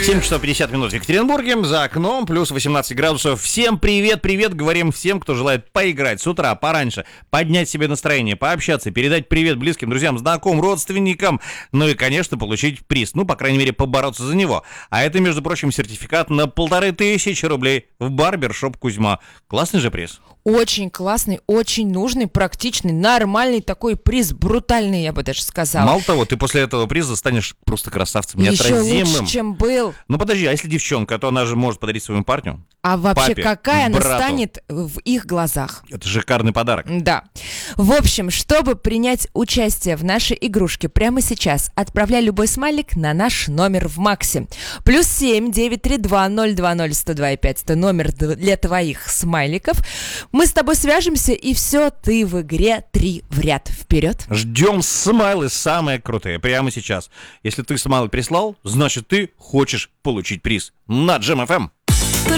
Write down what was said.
7 часов 50 минут в Екатеринбурге, за окном плюс 18 градусов. Всем привет, говорим всем, кто желает поиграть с утра, пораньше, поднять себе настроение, пообщаться, передать привет близким, друзьям, знакомым, родственникам, ну и, конечно, получить приз, ну, по крайней мере, побороться за него. А это, между прочим, сертификат на 1500 рублей в барбершоп Кузьма. Классный же приз. Очень классный, очень нужный, практичный, нормальный такой приз, брутальный, я бы даже сказала. Мало того, ты после этого приза станешь просто красавцем, Еще неотразимым. лучше, чем был. Ну подожди, а если девчонка, то она же может подарить своему парню? А вообще, папе, какая она брату. станет в их глазах? Это шикарный подарок. Да. В общем, чтобы принять участие в нашей игрушке прямо сейчас, отправляй любой смайлик на наш номер в Максе. +7 932 020 102 5. Это номер для твоих смайликов. Мы с тобой свяжемся, и все, ты в игре 3 в ряд. Вперед! Ждем смайлы самые крутые прямо сейчас. Если ты смайлы прислал, значит ты хочешь получить приз на Джем FM.